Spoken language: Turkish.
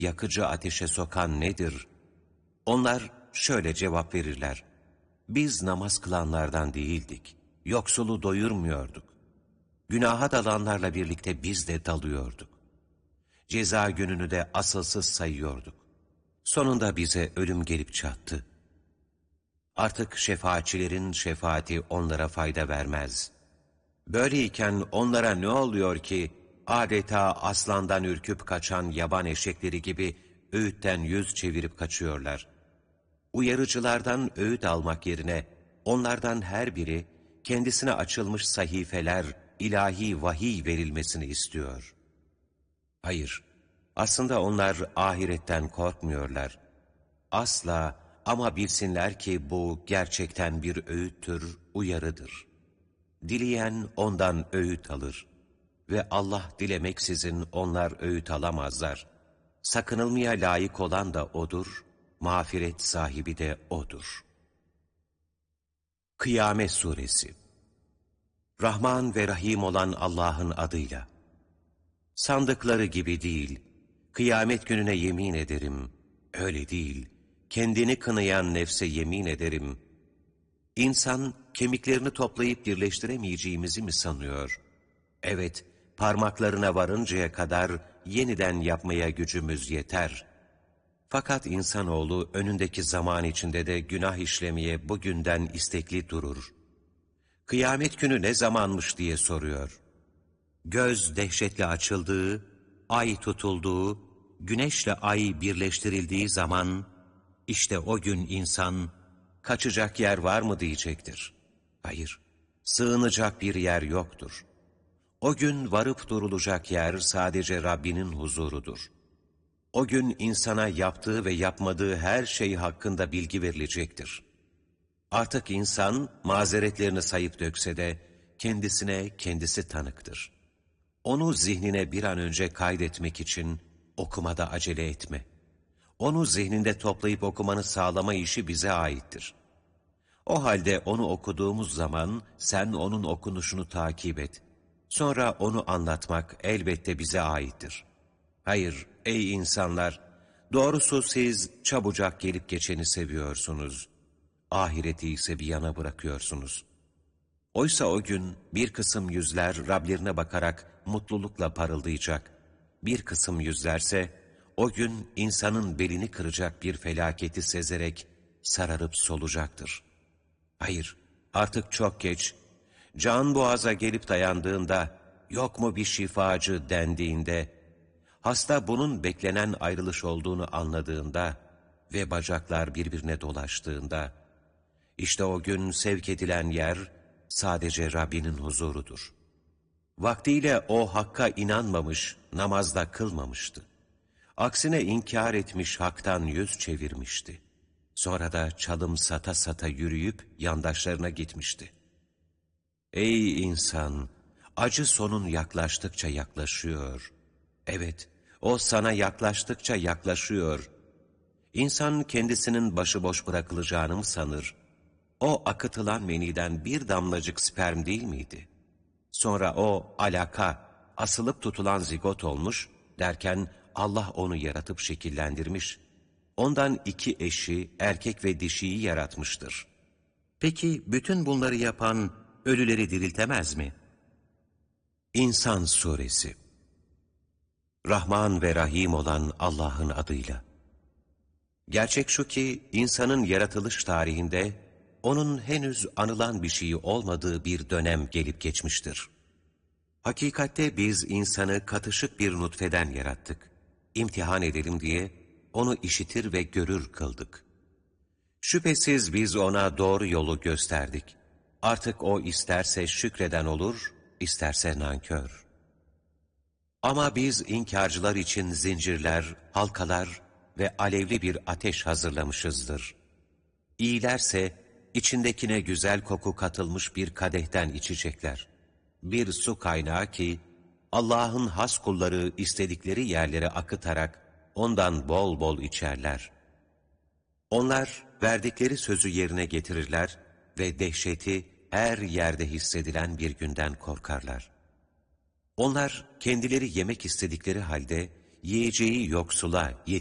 yakıcı ateşe sokan nedir? Onlar şöyle cevap verirler: biz namaz kılanlardan değildik, yoksulu doyurmuyorduk. Günaha dalanlarla birlikte biz de dalıyorduk. Ceza gününü de asılsız sayıyorduk. Sonunda bize ölüm gelip çattı. Artık şefaatçilerin şefaati onlara fayda vermez. Böyleyken onlara ne oluyor ki adeta aslandan ürküp kaçan yaban eşekleri gibi öğütten yüz çevirip kaçıyorlar? Uyarıcılardan öğüt almak yerine onlardan her biri kendisine açılmış sahifeler, ilahi vahiy verilmesini istiyor. Hayır, aslında onlar ahiretten korkmuyorlar. Asla, ama bilsinler ki bu gerçekten bir öğüttür, uyarıdır. Dileyen ondan öğüt alır ve Allah dilemeksizin onlar öğüt alamazlar. Sakınılmaya layık olan da O'dur, mağfiret sahibi de O'dur. Kıyamet Suresi. Rahman ve Rahim olan Allah'ın adıyla. Sandıkları gibi değil, kıyamet gününe yemin ederim, öyle değil, kendini kınayan nefse yemin ederim. İnsan kemiklerini toplayıp birleştiremeyeceğimizi mi sanıyor? Evet, parmaklarına varıncaya kadar yeniden yapmaya gücümüz yeter. Fakat insanoğlu önündeki zaman içinde de günah işlemeye bugünden istekli durur. Kıyamet günü ne zamanmış diye soruyor. Göz dehşetle açıldığı, ay tutulduğu, güneşle ay birleştirildiği zaman, işte o gün insan, kaçacak yer var mı diyecektir. Hayır, sığınacak bir yer yoktur. O gün varıp durulacak yer sadece Rabbinin huzurudur. O gün insana yaptığı ve yapmadığı her şey hakkında bilgi verilecektir. Artık insan mazeretlerini sayıp dökse de kendisine kendisi tanıktır. Onu zihnine bir an önce kaydetmek için okumada acele etme. Onu zihninde toplayıp okumanı sağlama işi bize aittir. O halde onu okuduğumuz zaman sen onun okunuşunu takip et. Sonra onu anlatmak elbette bize aittir. Hayır ey insanlar, doğrusu siz çabucak gelip geçeni seviyorsunuz. Ahireti ise bir yana bırakıyorsunuz. Oysa o gün bir kısım yüzler Rablerine bakarak mutlulukla parıldayacak. Bir kısım yüzlerse o gün insanın belini kıracak bir felaketi sezerek sararıp solacaktır. Hayır, artık çok geç. Can boğaza gelip dayandığında, yok mu bir şifacı dendiğinde, hasta bunun beklenen ayrılış olduğunu anladığında ve bacaklar birbirine dolaştığında, işte o gün sevk edilen yer sadece Rabbinin huzurudur. Vaktiyle o Hakk'a inanmamış, namazda kılmamıştı. Aksine inkar etmiş, haktan yüz çevirmişti. Sonra da çalım sata sata yürüyüp yandaşlarına gitmişti. Ey insan! Acı sonun yaklaştıkça yaklaşıyor. Evet, o sana yaklaştıkça yaklaşıyor. İnsan kendisinin başıboş bırakılacağını mı sanır? O akıtılan meniden bir damlacık sperm değil miydi? Sonra o alaka, asılıp tutulan zigot olmuş derken Allah onu yaratıp şekillendirmiş. Ondan iki eşi, erkek ve dişiyi yaratmıştır. Peki bütün bunları yapan ölüleri diriltemez mi? İnsan Suresi. Rahman ve Rahim olan Allah'ın adıyla. Gerçek şu ki insanın yaratılış tarihinde onun henüz anılan bir şeyi olmadığı bir dönem gelip geçmiştir. Hakikatte biz insanı katışık bir nutfeden yarattık. İmtihan edelim diye onu işitir ve görür kıldık. Şüphesiz biz ona doğru yolu gösterdik. Artık o isterse şükreden olur, isterse nankör. Ama biz inkarcılar için zincirler, halkalar ve alevli bir ateş hazırlamışızdır. İyilerse içindekine güzel koku katılmış bir kadehten içecekler. Bir su kaynağı ki Allah'ın has kulları istedikleri yerlere akıtarak ondan bol bol içerler. Onlar verdikleri sözü yerine getirirler ve dehşeti her yerde hissedilen bir günden korkarlar. Onlar kendileri yemek istedikleri halde yiyeceği yoksula,